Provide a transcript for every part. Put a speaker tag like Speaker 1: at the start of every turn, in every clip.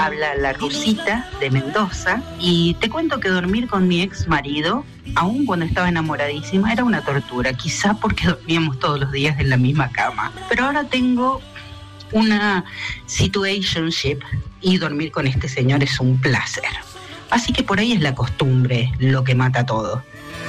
Speaker 1: Habla la Rusita de Mendoza y te cuento que dormir con mi ex marido, aun cuando estaba enamoradísima, era una tortura, quizá porque dormíamos todos los días en la misma cama. Pero ahora tengo una situationship y dormir con este señor es un placer. Así que por ahí es la costumbre lo que mata todo.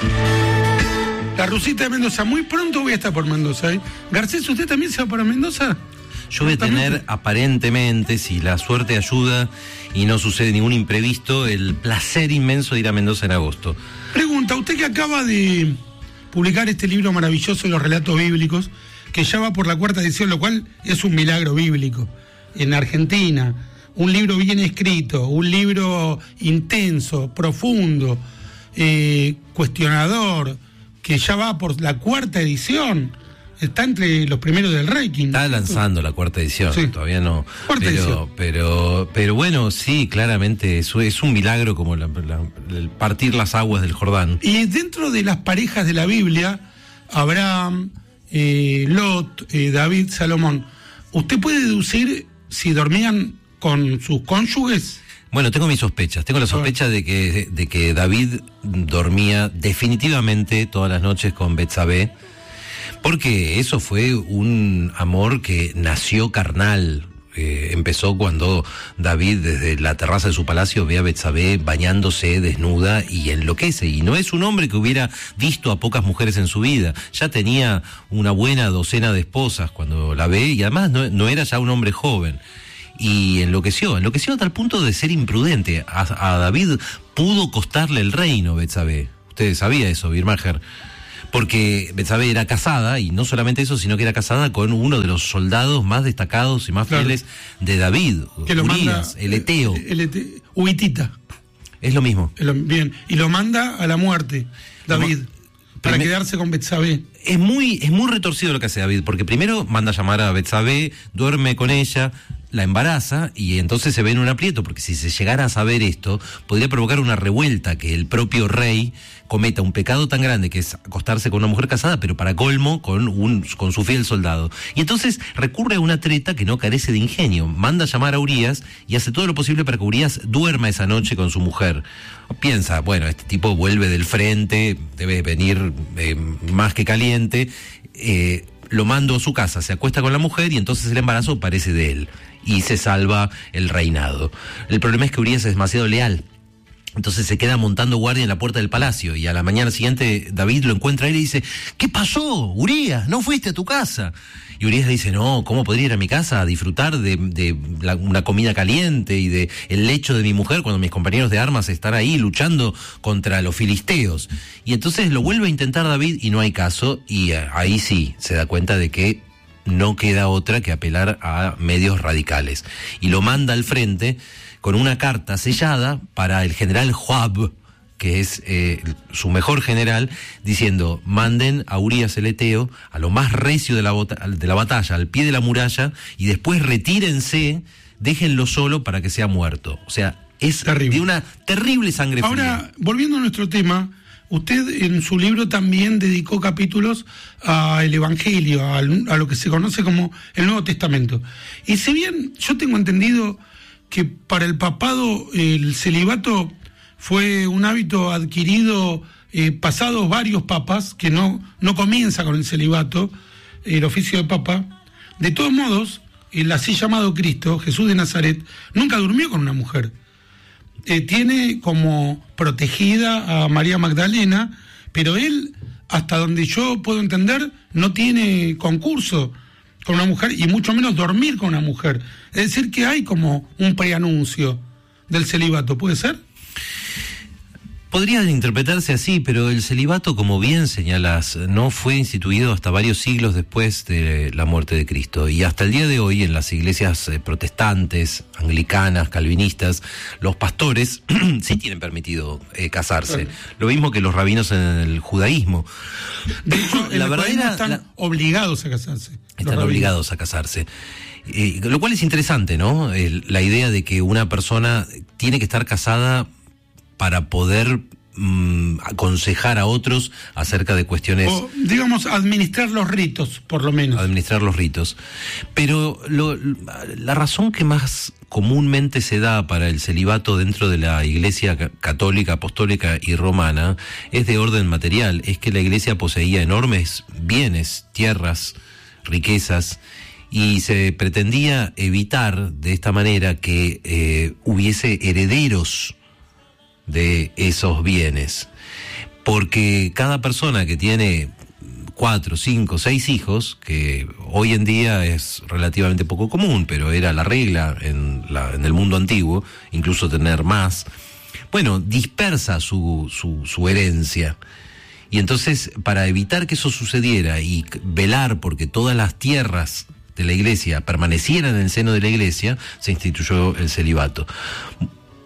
Speaker 2: La Rusita de Mendoza, muy pronto voy a estar por Mendoza, ¿eh? Garcés, ¿usted también se va para Mendoza?
Speaker 3: Yo voy a tener, aparentemente, si la suerte ayuda y no sucede ningún imprevisto, el placer inmenso de ir a Mendoza en agosto.
Speaker 2: Pregunta, usted que acaba de publicar este libro maravilloso de los relatos bíblicos, que ya va por la 4ª edición, lo cual es un milagro bíblico. En Argentina, un libro bien escrito, un libro intenso, profundo, cuestionador, que ya va por la 4ª edición. Está entre los primeros del ranking.
Speaker 3: Está lanzando la 4ª edición, sí. Todavía no. Pero bueno, sí, claramente eso es un milagro como el partir las aguas del Jordán.
Speaker 2: Y dentro de las parejas de la Biblia, Abraham, Lot, David, Salomón, ¿usted puede deducir si dormían con sus cónyuges?
Speaker 3: Bueno, tengo mis sospechas. Tengo la sospecha de que David dormía definitivamente todas las noches con Betsabé, porque eso fue un amor que nació carnal. Empezó cuando David, desde la terraza de su palacio, ve a Betsabé bañándose desnuda y enloquece. Y no es un hombre que hubiera visto a pocas mujeres en su vida. Ya tenía una buena docena de esposas cuando la ve, y además no era ya un hombre joven. Y enloqueció a tal punto de ser imprudente. A David pudo costarle el reino, Betsabé. Usted sabía eso, Birmacher. Porque Betsabé era casada, y no solamente eso, sino que era casada con uno de los soldados más destacados y más fieles de David,
Speaker 2: que lo
Speaker 3: Urías, el Eteo.
Speaker 2: Uitita.
Speaker 3: Es lo mismo.
Speaker 2: Bien, y lo manda a la muerte, David, para quedarse con Betsabé.
Speaker 3: Es muy retorcido lo que hace David, porque primero manda a llamar a Betsabé, duerme con ella, la embaraza, y entonces se ve en un aprieto, porque si se llegara a saber esto, podría provocar una revuelta, que el propio rey cometa un pecado tan grande, que es acostarse con una mujer casada, pero para colmo con su fiel soldado. Y entonces recurre a una treta que no carece de ingenio. Manda a llamar a Urías y hace todo lo posible para que Urías duerma esa noche con su mujer. Piensa, bueno, este tipo vuelve del frente, debe venir más que caliente, lo mando a su casa, se acuesta con la mujer y entonces el embarazo parece de él y se salva el reinado. El problema es que Urías es demasiado leal. Entonces se queda montando guardia en la puerta del palacio, y a la mañana siguiente David lo encuentra y le dice: ¿qué pasó, Urías? ¿No fuiste a tu casa? Y Urías le dice: no, ¿cómo podría ir a mi casa a disfrutar de una comida caliente y de el lecho de mi mujer cuando mis compañeros de armas están ahí luchando contra los filisteos? Y entonces lo vuelve a intentar David y no hay caso, y ahí sí se da cuenta de que no queda otra que apelar a medios radicales. Y lo manda al frente con una carta sellada para el general Joab, que es su mejor general, diciendo: manden a Urías el Eteo a lo más recio de la batalla, al pie de la muralla, y después retírense, déjenlo solo para que sea muerto. O sea, es terrible. De una terrible sangre fría.
Speaker 2: Ahora, volviendo a nuestro tema, usted en su libro también dedicó capítulos al Evangelio, a lo que se conoce como el Nuevo Testamento. Y si bien yo tengo entendido que para el papado el celibato fue un hábito adquirido pasados varios papas, que no comienza con el celibato, el oficio de papa. De todos modos, el así llamado Cristo, Jesús de Nazaret, nunca durmió con una mujer. Tiene como protegida a María Magdalena, pero él, hasta donde yo puedo entender, no tiene concurso con una mujer, y mucho menos dormir con una mujer. Es decir, que hay como un preanuncio del celibato, ¿puede ser?
Speaker 3: Podría interpretarse así, pero el celibato, como bien señalas, no fue instituido hasta varios siglos después de la muerte de Cristo. Y hasta el día de hoy, en las iglesias protestantes, anglicanas, calvinistas, los pastores sí tienen permitido casarse. Lo mismo que los rabinos en el judaísmo.
Speaker 2: De hecho, la verdad están obligados a casarse.
Speaker 3: Están obligados a casarse. Lo cual es interesante, ¿no? La idea de que una persona tiene que estar casada para poder aconsejar a otros acerca de cuestiones...
Speaker 2: O, digamos, administrar los ritos, por lo menos.
Speaker 3: Administrar los ritos. Pero la razón que más comúnmente se da para el celibato dentro de la Iglesia católica, apostólica y romana es de orden material. Es que la Iglesia poseía enormes bienes, tierras, riquezas, y se pretendía evitar de esta manera que hubiese herederos de esos bienes, porque cada persona que tiene 4, 5, 6 hijos, que hoy en día es relativamente poco común, pero era la regla en el mundo antiguo, incluso tener más, bueno, dispersa su herencia. Y entonces, para evitar que eso sucediera y velar porque todas las tierras de la Iglesia permanecieran en el seno de la Iglesia, se instituyó el celibato.